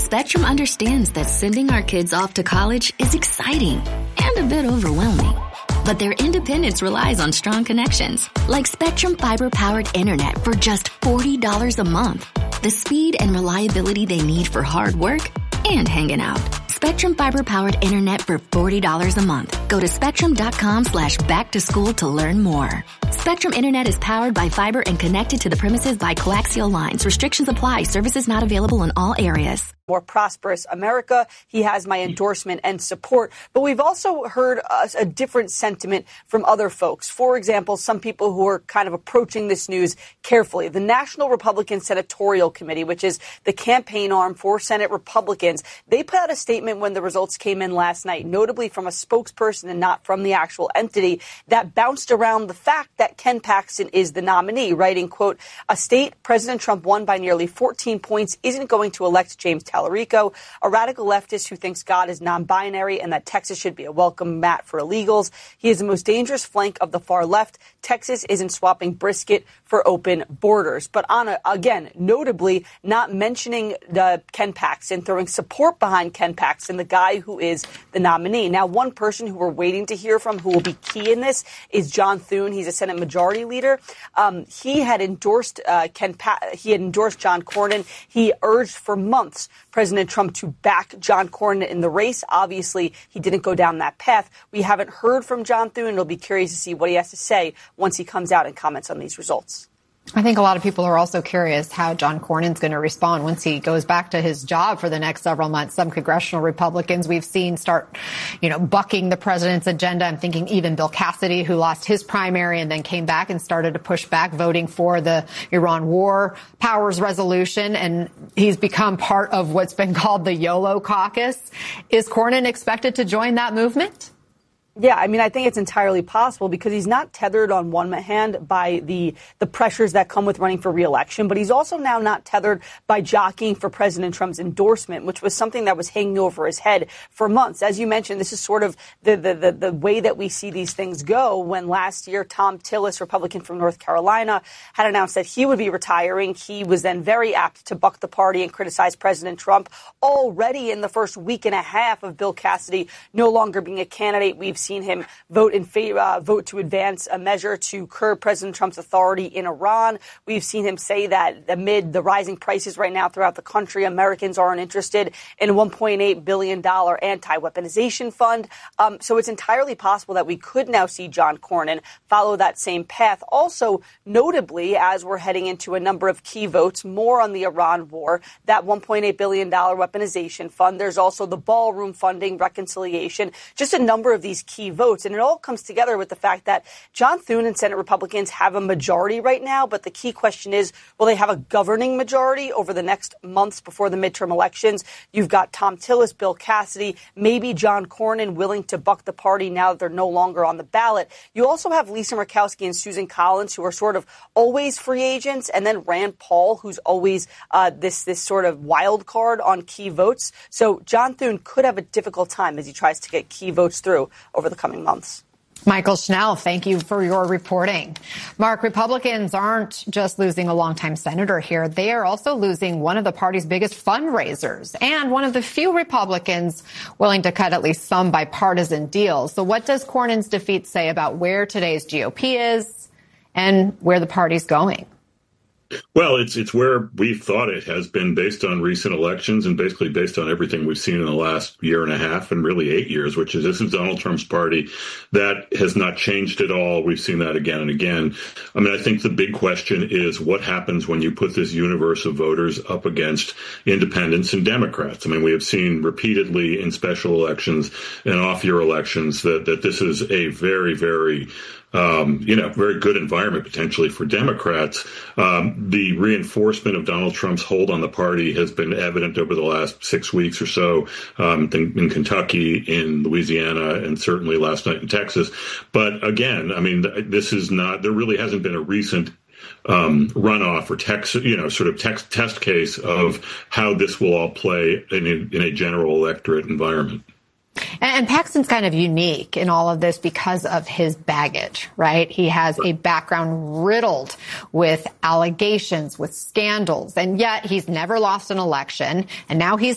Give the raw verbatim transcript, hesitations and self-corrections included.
Spectrum understands that sending our kids off to college is exciting and a bit overwhelming. But their independence relies on strong connections, like Spectrum fiber-powered internet for just forty dollars a month. The speed and reliability they need for hard work and hanging out. Spectrum fiber-powered internet for forty dollars a month. Go to spectrum.com slash back to school to learn more. Spectrum Internet is powered by fiber and connected to the premises by coaxial lines. Restrictions apply. Services not available in all areas. More prosperous America. He has my endorsement and support. But we've also heard a, a different sentiment from other folks. For example, some people who are kind of approaching this news carefully. The National Republican Senatorial Committee, which is the campaign arm for Senate Republicans, they put out a statement when the results came in last night, notably from a spokesperson and not from the actual entity, that bounced around the fact that Ken Paxton is the nominee, writing, quote, a state President Trump won by nearly fourteen points isn't going to elect James Talarico, a radical leftist who thinks God is non-binary and that Texas should be a welcome mat for illegals. He is the most dangerous flank of the far left. Texas isn't swapping brisket for open borders. But Anna, again, notably not mentioning the Ken Paxton, throwing support behind Ken Paxton, the guy who is the nominee. Now, one person who we're waiting to hear from who will be key in this is John Thune. He's a Senate Majority Leader. Um, he had endorsed uh, Ken pa- he had endorsed John Cornyn. He urged for months President Trump to back John Cornyn in the race. Obviously, he didn't go down that path. We haven't heard from John Thune. We'll be curious to see what he has to say once he comes out and comments on these results. I think a lot of people are also curious how John Cornyn's going to respond once he goes back to his job for the next several months. Some congressional Republicans we've seen start, you know, bucking the president's agenda. I'm thinking even Bill Cassidy, who lost his primary and then came back and started to push back, voting for the Iran war powers resolution. And he's become part of what's been called the YOLO caucus. Is Cornyn expected to join that movement? Yeah, I mean, I think it's entirely possible because he's not tethered on one hand by the the pressures that come with running for re-election, but he's also now not tethered by jockeying for President Trump's endorsement, which was something that was hanging over his head for months. As you mentioned, this is sort of the the the, the way that we see these things go. When last year Tom Tillis, Republican from North Carolina, had announced that he would be retiring, he was then very apt to buck the party and criticize President Trump. Already in the first week and a half of Bill Cassidy no longer being a candidate, we've seen seen him vote in favor, uh, vote to advance a measure to curb President Trump's authority in Iran. We've seen him say that amid the rising prices right now throughout the country, Americans aren't interested in a one point eight billion dollars anti-weaponization fund. Um, so it's entirely possible that we could now see John Cornyn follow that same path. Also, notably, as we're heading into a number of key votes, more on the Iran war, that one point eight billion dollars weaponization fund. There's also the ballroom funding, reconciliation, just a number of these key votes. And it all comes together with the fact that John Thune and Senate Republicans have a majority right now. But the key question is, will they have a governing majority over the next months before the midterm elections? You've got Tom Tillis, Bill Cassidy, maybe John Cornyn willing to buck the party now that they're no longer on the ballot. You also have Lisa Murkowski and Susan Collins, who are sort of always free agents, and then Rand Paul, who's always uh, this this sort of wild card on key votes. So John Thune could have a difficult time as he tries to get key votes through over the coming months. Michael Schnell, thank you for your reporting. Mark, Republicans aren't just losing a longtime senator here. They are also losing one of the party's biggest fundraisers and one of the few Republicans willing to cut at least some bipartisan deals. So what does Cornyn's defeat say about where today's G O P is and where the party's going? Well, it's it's where we've thought it has been based on recent elections and basically based on everything we've seen in the last year and a half and really eight years, which is this is Donald Trump's party. That has not changed at all. We've seen that again and again. I mean, I think the big question is what happens when you put this universe of voters up against independents and Democrats. I mean, we have seen repeatedly in special elections and off-year elections that, that this is a very, very Um, you know, very good environment potentially for Democrats. Um, the reinforcement of Donald Trump's hold on the party has been evident over the last six weeks or so um, in, in Kentucky, in Louisiana, and certainly last night in Texas. But again, I mean, this is not, there really hasn't been a recent um, runoff or text, you know, sort of text, test case of how this will all play in a, in a general electorate environment. And Paxton's kind of unique in all of this because of his baggage, right? He has a background riddled with allegations, with scandals, and yet he's never lost an election. And now he's